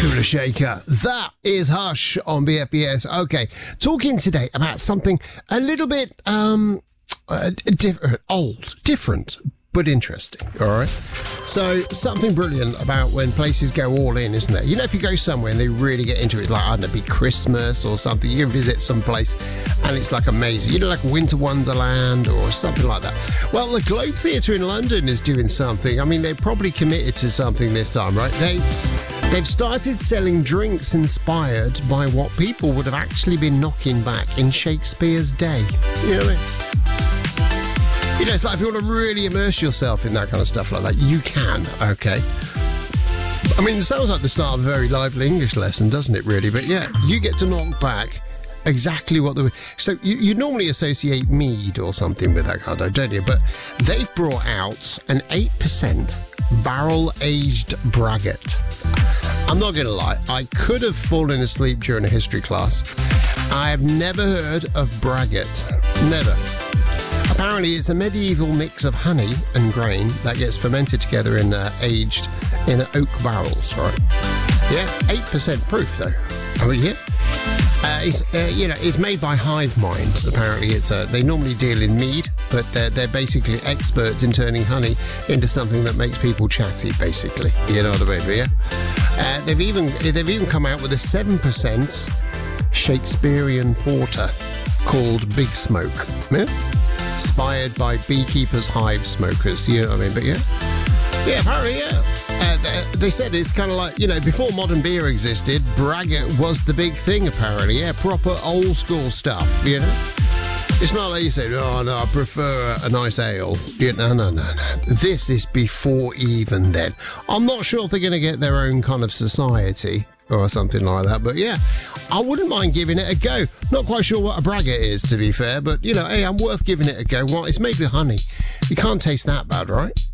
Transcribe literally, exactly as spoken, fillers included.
Cooler Shaker. That is Hush on B F B S. Okay, talking today about something a little bit um uh, diff- old, different, but interesting, all right? So, something brilliant about when places go all in, isn't there? You know, if you go somewhere and they really get into it, like, I don't know, be Christmas or something, you visit some place and it's like amazing. You know, like Winter Wonderland or something like that. Well, the Globe Theatre in London is doing something. I mean, they're probably committed to something this time, right? They... They've started selling drinks inspired by what people would have actually been knocking back in Shakespeare's day. You know what I mean? You know, it's like if you want to really immerse yourself in that kind of stuff like that, you can, okay? I mean, it sounds like the start of a very lively English lesson, doesn't it, really? But yeah, you get to knock back exactly what the... So you, you normally associate mead or something with that kind of, don't you? But they've brought out an eight percent barrel-aged braggot. I'm not going to lie, I could have fallen asleep during a history class. I have never heard of braggot. Never. Apparently, it's a medieval mix of honey and grain that gets fermented together and uh, aged in oak barrels, right? Yeah, eight percent proof, though. Oh, yeah? Uh, it's, uh, you know, it's made by Hive Mind. Apparently, it's uh, they normally deal in mead, but they're, they're basically experts in turning honey into something that makes people chatty, basically. You know what I mean, yeah? Uh, they've even they've even come out with a seven percent Shakespearean porter called Big Smoke, yeah? Inspired by beekeepers' hive smokers. You know what I mean? But yeah, yeah, apparently, yeah. Uh, they, they said it's kind of like, you know, before modern beer existed, braggot was the big thing, apparently. Yeah, proper old school stuff, you know? It's not like you said, oh, no, I prefer a nice ale. Yeah, no, no, no, no. This is before even then. I'm not sure if they're going to get their own kind of society or something like that, but yeah, I wouldn't mind giving it a go. Not quite sure what a braggot is, to be fair, but, you know, hey, I'm worth giving it a go. Well, it's made with honey. You can't taste that bad, right?